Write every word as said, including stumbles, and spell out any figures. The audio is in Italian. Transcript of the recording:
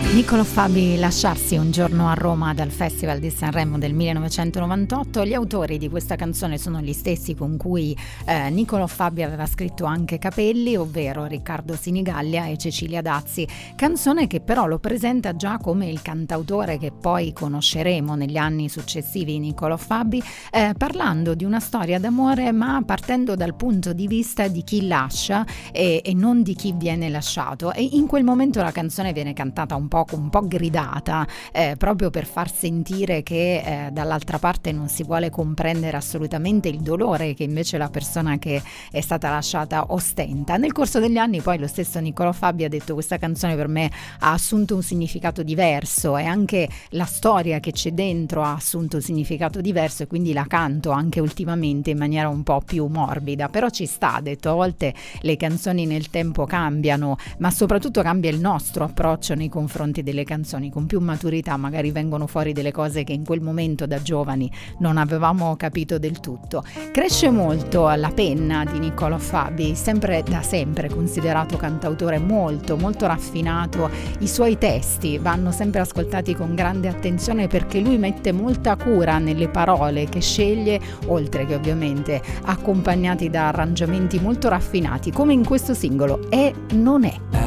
Niccolò Fabi lasciarsi un giorno a Roma dal Festival di Sanremo del millenovecentonovantotto. Gli autori di questa canzone sono gli stessi con cui eh, Niccolò Fabi aveva scritto anche Capelli, ovvero Riccardo Sinigallia e Cecilia Dazzi, canzone che però lo presenta già come il cantautore che poi conosceremo negli anni successivi di Niccolò Fabi, eh, parlando di una storia d'amore ma partendo dal punto di vista di chi lascia e, e non di chi viene lasciato, e in quel momento la canzone viene cantata un po' un po' gridata, eh, proprio per far sentire che eh, dall'altra parte non si vuole comprendere assolutamente il dolore che invece la persona che è stata lasciata ostenta. Nel corso degli anni poi lo stesso Niccolò Fabi ha detto: questa canzone per me ha assunto un significato diverso e anche la storia che c'è dentro ha assunto un significato diverso, e quindi la canto anche ultimamente in maniera un po' più morbida. Però ci sta, ha detto, a volte le canzoni nel tempo cambiano, ma soprattutto cambia il nostro approccio nei confronti delle canzoni. Con più maturità magari vengono fuori delle cose che in quel momento da giovani non avevamo capito del tutto. Cresce molto la penna di Niccolò Fabi, sempre da sempre considerato cantautore molto molto raffinato. I suoi testi vanno sempre ascoltati con grande attenzione perché lui mette molta cura nelle parole che sceglie, oltre che ovviamente accompagnati da arrangiamenti molto raffinati, come in questo singolo E non è.